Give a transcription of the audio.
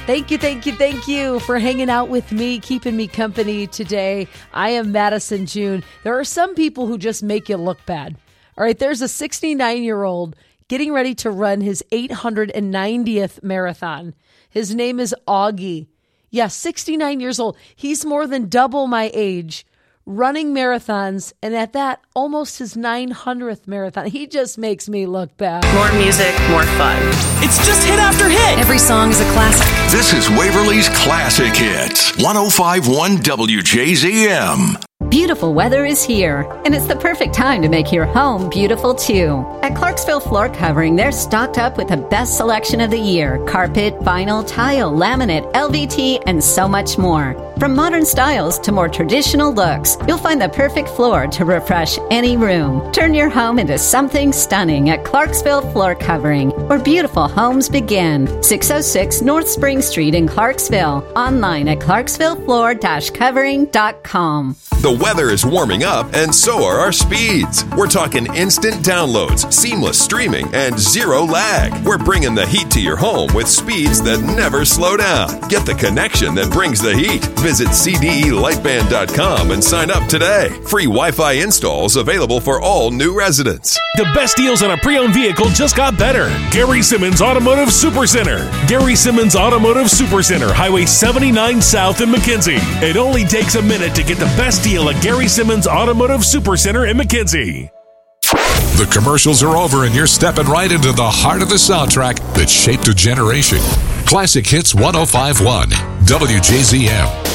Thank you for hanging out with me, keeping me company today. I am Madison June. There are some people who just make you look bad. All right, there's a 69-year-old getting ready to run his 890th marathon. His name is Augie. Yeah, 69 years old. He's more than double my age, running marathons, and at that, almost his 900th marathon. He just makes me look bad. More music, more fun. It's just hit after hit. Every song is a classic. This is Waverly's Classic Hits, 105.1 WJZM. Beautiful weather is here, and it's the perfect time to make your home beautiful too. At Clarksville Floor Covering, they're stocked up with the best selection of the year: carpet, vinyl, tile, laminate, LVT, and so much more. From modern styles to more traditional looks, you'll find the perfect floor to refresh any room. Turn your home into something stunning at Clarksville Floor Covering, where beautiful homes begin. 606 North Spring Street in Clarksville. Online at clarksvillefloor-covering.com. The weather is warming up, and so are our speeds. We're talking instant downloads, seamless streaming, and zero lag. We're bringing the heat to your home with speeds that never slow down. Get the connection that brings the heat. Visit cdelightband.com and sign up today. Free Wi-Fi installs available for all new residents. The best deals on a pre-owned vehicle just got better. Gary Simmons Automotive Supercenter. Gary Simmons Automotive Supercenter, Highway 79 South in McKenzie. It only takes a minute to get the best deal at Gary Simmons Automotive Supercenter in McKenzie. The commercials are over and you're stepping right into the heart of the soundtrack that shaped a generation. Classic Hits 105.1 WJZM.